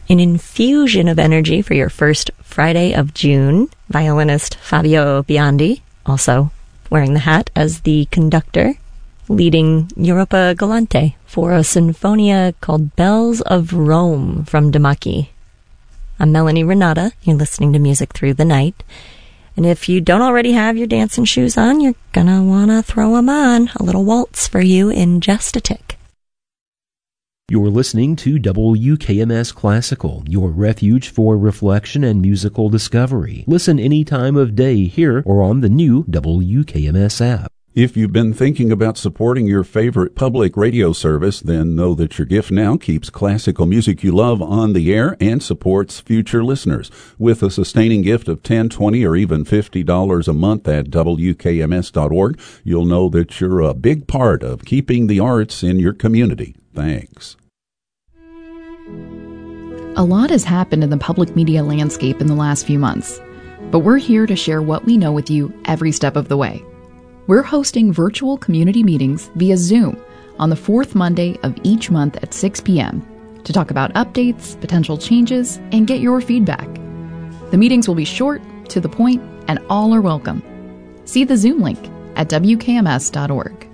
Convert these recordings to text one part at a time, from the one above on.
an infusion of energy for your first Friday of June. Violinist Fabio Biondi, also wearing the hat as the conductor, leading Europa Galante for a sinfonia called Bells of Rome from Damaki. I'm Melanie Renata. You're listening to Music Through the Night. And if you don't already have your dancing shoes on, you're gonna wanna throw them on. A little waltz for you in just a tick. You're listening to WKMS Classical, your refuge for reflection and musical discovery. Listen any time of day here or on the new WKMS app. If you've been thinking about supporting your favorite public radio service, then know that your gift now keeps classical music you love on the air and supports future listeners. With a sustaining gift of $10, $20, or even $50 a month at WKMS.org, you'll know that you're a big part of keeping the arts in your community. Thanks. A lot has happened in the public media landscape in the last few months, but we're here to share what we know with you every step of the way. We're hosting virtual community meetings via Zoom on the fourth Monday of each month at 6 p.m. to talk about updates, potential changes, and get your feedback. The meetings will be short, to the point, and all are welcome. See the Zoom link at WKMS.org.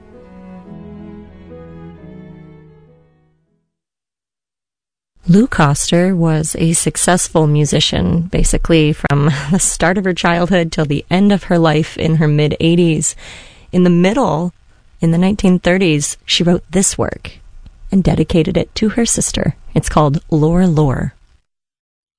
Lou Koster was a successful musician, basically from the start of her childhood till the end of her life in her mid-80s. In the middle, in the 1930s, she wrote this work and dedicated it to her sister. It's called Lore Lore.